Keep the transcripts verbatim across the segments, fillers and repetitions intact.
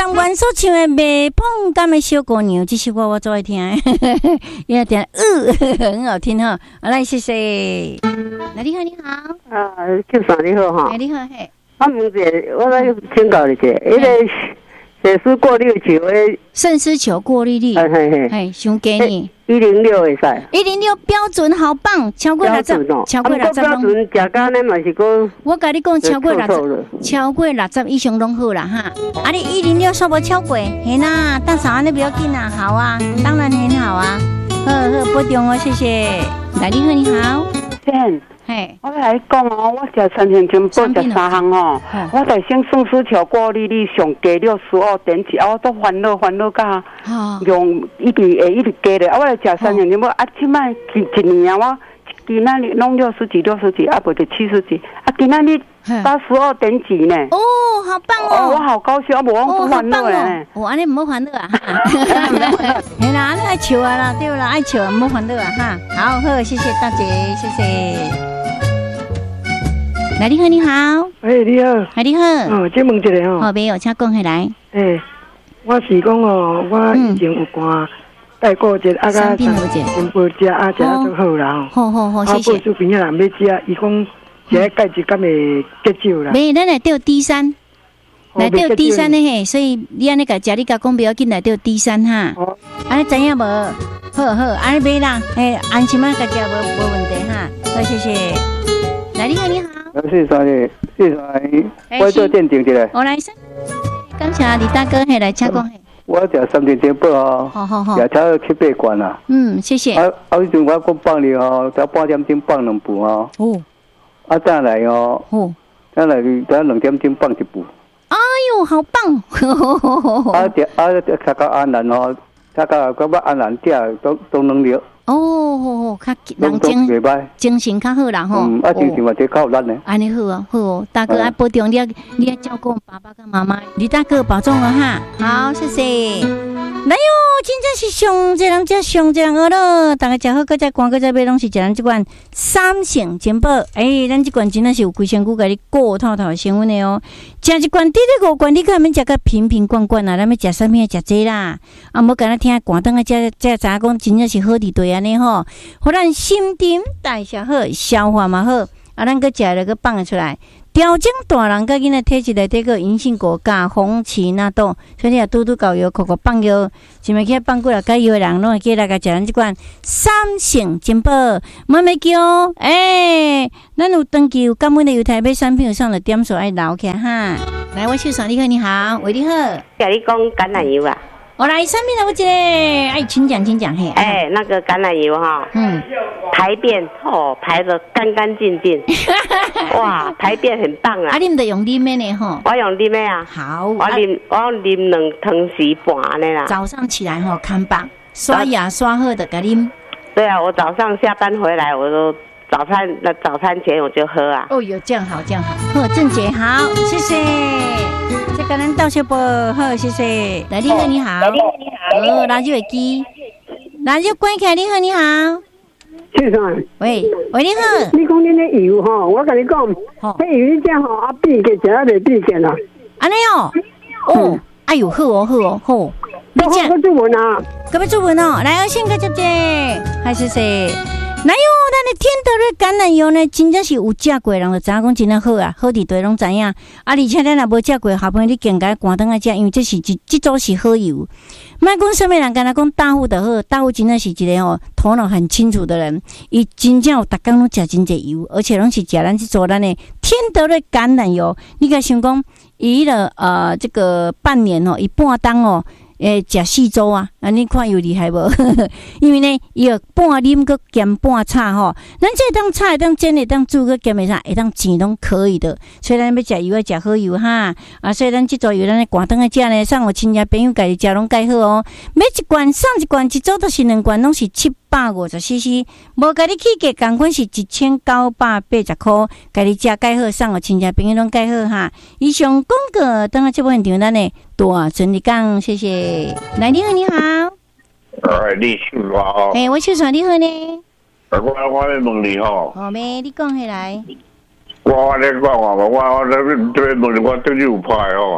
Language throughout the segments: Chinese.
上元所唱的未碰感的小姑娘，这首歌我最爱听的，因为听呃很好听哈。来，谢谢。那你好，你好。 啊，邱嫂你好哈。 哎，你好嘿。 我问一下，我来请教你一下，迄个血丝过滤球的肾丝球过滤率， 嘿嘿嘿， 哎，想给你一零六会使。 一零六标准，好棒，超过六十，超过六十标准，食干呢嘛是个。 我甲你讲，超过六十，超过六十以上拢好啦哈。啊，你一零六说无超过，嘿啦，但是安尼不要紧啦，好啊，当然很好啊。好好，保重哦，谢谢。来，你好，你好。 先。 嘿， 我来讲哦，我食三千金宝食三项哦，我在先宋丝桥过滤率上加六十五点几，啊，我都烦恼烦恼甲用一直会一直加咧，啊，我来食三千金宝，啊，即摆一一年啊，我今仔日弄六十几六十几，啊，不就七十几，啊，今仔日八十二点几呢。 哦，好棒哦！ 我好高兴，我无我不烦恼咧。 我安尼唔好烦恼啊！嘿啦，你爱笑啊啦，对啦，爱笑唔好烦恼啊哈。好好，谢谢大姐，谢谢。来，你好，你好。 哎，你好。 哎，你好。 哦，这问一下哦。 好，没有，请讲起来。 哎，我是讲哦，我以前有肝带过一啊个金宝食啊，食啊足好啦吼。好好好，谢谢。 啊，不是边仔人要食，伊讲食钙质敢会结酒啦。 没，咱来钓 D 三，来钓 D 三的嘿，所以你安尼甲食，你甲讲不要紧来钓 D 三哈。哦。安尼知影无？好好，安尼买啦，哎，安心啊，甲食无无问题哈。好，谢谢。来，你好，你好。 谢谢你，谢谢你，我做鉴定一下。 我来先，感谢李大哥，嘿，来请讲嘿。 我食三千金宝哦， 好好好， 也超七八罐啦。 嗯，谢谢。 啊啊，迄阵我讲放你哦，才半点钟放两部哦。哦。啊，再来哦。哦。再来，再两点钟放一部。 哎呦，好棒！ 啊，啊，他个安南哦，他个个安南店都都能了。 哦，较人精精神较好啦吼。 嗯，啊，精神嘛最靠咱呢。 安尼好啊，好哦，大哥爱保重，你要你要照顾爸爸跟妈妈，李大哥保重了哈。好，谢谢。来哟，真正是上这人家上这人饿了，大家食好，搁再逛，搁再买拢是食咱这款三成金宝。哎，咱这款真的是有规身躯，甲你过透透成分的哦。食一罐，第二五罐，你看免食个瓶瓶罐罐啊，咱要食啥物食这啦。啊，无干那听寒顿啊，这这知影讲真正是好伫对安尼吼，互咱心情代谢好，消化嘛好，啊，咱搁食了搁放出来。调整大人甲囡仔体质内底个银杏果加红芪纳豆，所以你也拄拄搞药，口口放药，是咪去放过来加药的人，拢会记来甲食咱即款三成金宝，莫咪叫哦，诶、欸，咱有登记有感恩的有台北产品上的点数爱留起哈。来，我秀嫂你好，你好，喂你好， 甲你讲橄榄油啊。 我来上面了，我这哎，请讲，请讲嘿。 哎，那个橄榄油哈，嗯，排便哦，排得干干净净，哇，排便很棒啊。 啊，你们得用啉的呢吼？ 我用啉的啊。 好， 我啉我啉两汤匙半的啦。 早上起来吼，看吧，刷牙刷好的，给啉。 对啊，我早上下班回来，我都早餐那早餐前我就喝啊。 哦哟，这样好，这样好。好，郑姐好，谢谢。这个人道谢波，好，谢谢。来，你好，你好。你好，你好。哦，垃圾会机，垃圾关起来。你好，你好。 先生， 喂，喂，你好。 你讲恁的油吼，我跟你讲，迄油你这吼啊变个，食啊袂变个啦。 安尼哦，哦，哎呦，好哦，好哦，好。 你这个做文啊？ 各位做文哦，来，先个姐姐，嗨，谢谢。哪有咱的天德瑞橄榄油呢？真正是有食过人就知影讲真正好啊，好伫对拢知影。啊，而且咱若无食过，好朋友你更加寒顿啊食，因为这是一这组是好油。莫讲什么人干那讲大户的好，大户真正是一个哦头脑很清楚的人，伊真正有逐工拢食真济油，而且拢是食咱这组咱的天德瑞橄榄油。你甲想讲，伊了呃这个半年哦，伊半当哦。诶，食四周啊，啊，你看有厉害无？因为呢，伊有半啉个咸半炒吼，咱这当炒会当煎会当煮个咸会啥，会当煎拢可以的。所以咱要食油要食好油哈，啊，所以咱这组油咱咧寒顿个食呢，送互亲戚朋友家己食拢介好哦。每一罐送一罐，一组都是两罐，拢是七百五十 C C， 无家己起价，共款是一千九百八十块，家己食介好，送互亲戚朋友拢介好哈。以上广告，等下这部现场咱呢大整理讲，谢谢。来，你好，你好。 哎，你秀华。 哎，我秀华，你好呢。 我我咧问你吼。 好咩？你讲起来。 我我咧讲话，我我咧这边问你，我对你有派哦。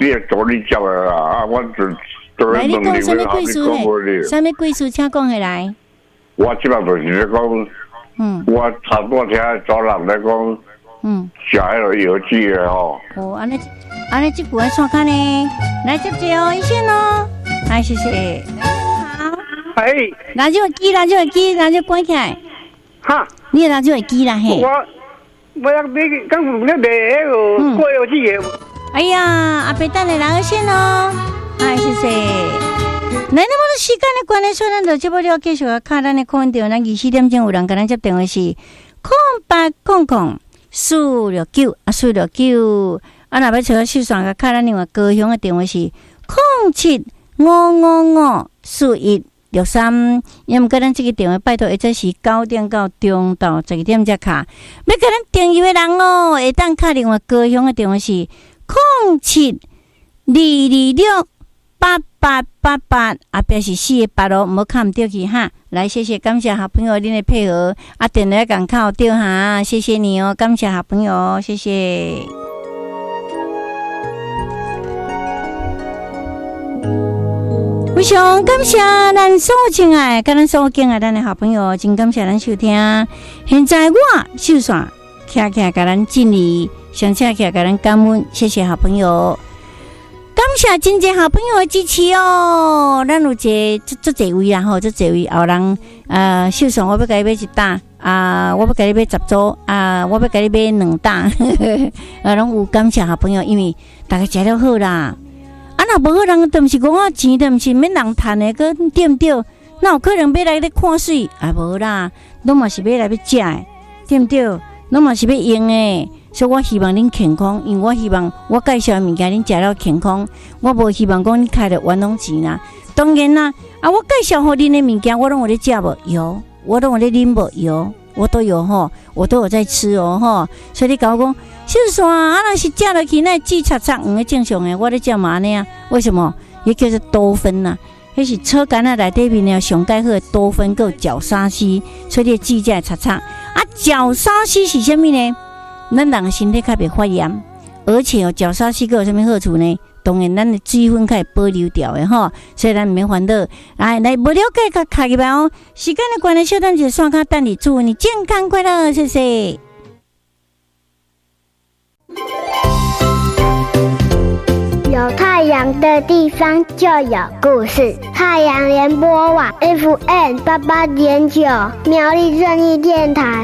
你也做你接的啦，啊，我就做来，你讲什么贵事呢？什么贵事，请讲起来。 我即摆就是咧讲，嗯，我差不多听早人咧讲，嗯，食迄个药剂的吼。 哦，安尼，安尼这句要怎看呢？来接接哦，一线哦，来谢谢。好， 哎， 拿这个机，拿这个机，拿这关起来。 哈， 你拿这个机啦嘿。 我我要你刚有那卖迄个过药剂的。 哎呀，阿伯等下来二线哦，哎谢谢。来，那么时间的关系，所以咱就这不了继续啊，看咱的空调，咱二四点钟有人跟咱接电话是空八空空四六九啊，四六九啊，若要找个秀爽个，看咱另外高雄的电话是空七五五五四一六三，因为跟咱这个电话拜托，或者是九点到中到十二点才卡。要跟咱订阅的人哦，会当卡另外高雄的电话是空七二二六八八八八，后边是四个八哦，唔好看唔到去哈。来，谢谢，感谢好朋友恁的配合，啊，电话赶靠对哈，谢谢你哦，感谢好朋友，谢谢。非常感谢咱所有亲爱，跟咱所有敬爱咱的好朋友，真感谢咱收听。现在我秀爽徛徛甲咱敬礼，上车徛甲咱感恩，谢谢好朋友。感谢真侪好朋友的支持哦，咱有一个足足侪位啦吼，足侪位后人呃，秀爽我要甲你买一担啊，我要甲你买十组啊，我要甲你买两担，啊，拢有感谢好朋友，因为大家食了好啦。啊，若无好人，都毋是讲啊钱，都毋是免人趁的，个对毋对？那有可能要来咧看水，啊无啦，拢嘛是要来要食的，对毋对？拢嘛是要用的。所以我希望恁健康，因为我希望我介绍的物件恁食了健康，我无希望讲恁开了冤枉钱啦。当然啦，啊，我介绍好恁的物件，我拢有咧食无？有，我都有咧啉无？有，我都有吼，我都有在吃哦吼。所以你甲我讲，秀爽啊，若是食落去那籽擦擦黄的正常的，我咧食嘛呢啊？为什么？也叫做多酚呐，迄是草柑仔内底面呢上介好的多酚，够角鲨烯，所以你籽才会擦擦。啊，角鲨烯是啥物呢？咱人的身体较袂发炎，而且哦，角鲨烯有啥物好处呢？当然，咱的水分较会保留掉的吼，所以咱唔免烦恼。来来，无了解较卡入来哦。时间的关系，小等一下刷卡等你，祝你健康快乐，谢谢。 有太阳的地方就有故事。太阳联播网 F M 八八点九，苗栗正义电台。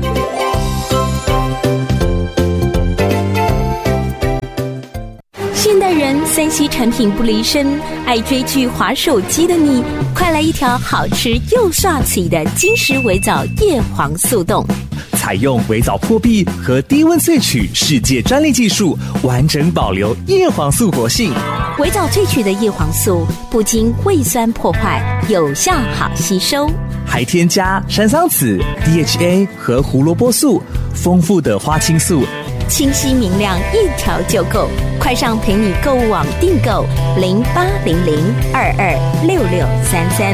现代人三 C 产品不离身，爱追剧、滑手机的你，快来一条好吃又刷嘴的金石微藻叶黄素冻。 采用微藻破壁和低温萃取世界专利技术，完整保留叶黄素活性。 微藻萃取的叶黄素不经胃酸破坏，有效好吸收， 还添加山桑子、D H A 和胡萝卜素，丰富的花青素， 清晰明亮，一条就够。快上陪你购物网订购零八零零二二六六三三。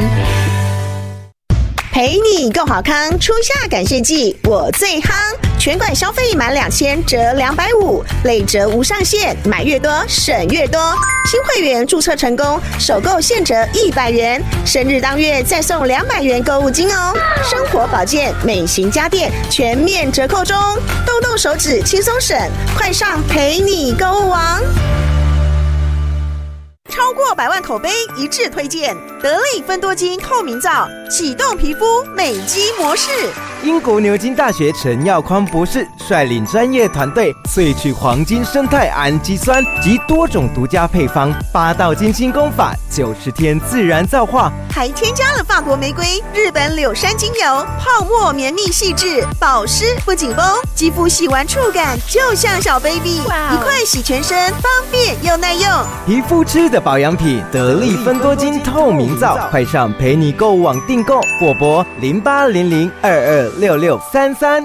陪你够好康，初夏感谢季我最夯，全馆消费满两千折两百五，累折无上限，买越多省越多。新会员注册成功，首购现折一百元，生日当月再送两百元购物金哦。生活保健、美型家电全面折扣中，动动手指轻松省，快上陪你购物网。超过百万口碑一致推荐得力芬多精透明皂，启动皮肤美肌模式。 英国牛津大学陈耀匡博士率领专业团队萃取黄金生态氨基酸及多种独家配方，八道金星功法，九十天自然皂化， 还添加了法国玫瑰、日本柳杉精油，泡沫绵密细致，保湿不紧绷，肌肤洗完触感就像小 baby， 一块洗全身，方便又耐用。 皮肤吃的保养品得力芬多精透明皂，快上陪你购物网订购，或拨零八零零二二六六三三。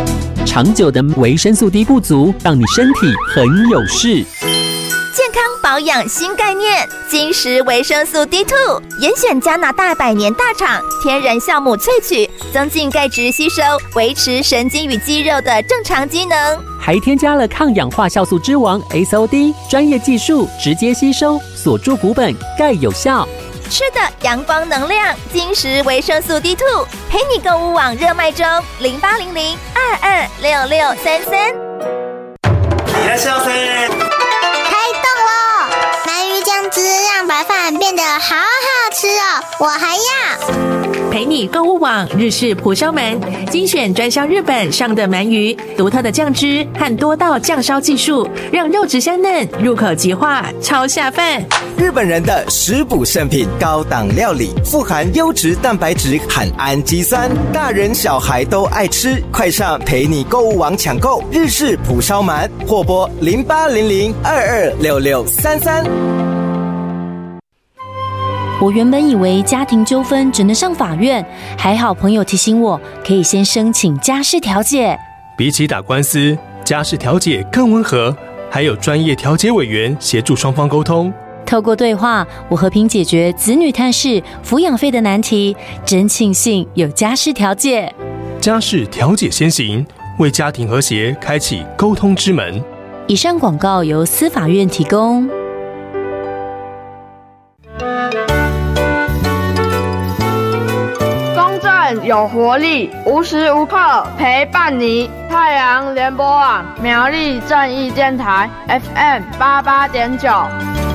长久的维生素 D 不足，让你身体很有事。 健康保保养新概念，金石维生素 D 二 严选加拿大百年大厂天然酵母萃取，增进钙质吸收，维持神经与肌肉的正常机能， 还添加了抗氧化酵素之王 S O D， 专业技术直接吸收，锁住骨本，钙有效。 吃的阳光能量，金石维生素 D 二， 陪你购物网热卖中，零八零零二二六六三三。 いらっしゃいませ。 开动喽！鳗鱼酱汁让白饭变得好好吃哦，我还要。 陪你购物网日式蒲烧鳗，精选专销日本上的鳗鱼，独特的酱汁和多道酱烧技术，让肉质香嫩，入口即化，超下饭。 日本人的食补圣品，高档料理，富含优质蛋白质和氨基酸，大人小孩都爱吃。快上陪你购物网抢购日式蒲烧鳗，或拨零八零零二二六六三三。 我原本以为家庭纠纷只能上法院，还好朋友提醒我，可以先申请家事调解。 比起打官司，家事调解更温和，还有专业调解委员协助双方沟通。 透过对话，我和平解决子女探视、抚养费的难题，真庆幸有家事调解。 家事调解先行，为家庭和谐开启沟通之门。 以上广告由司法院提供。 有活力，无时无刻陪伴你。太阳联播网苗栗正义电台 F M 八八点九。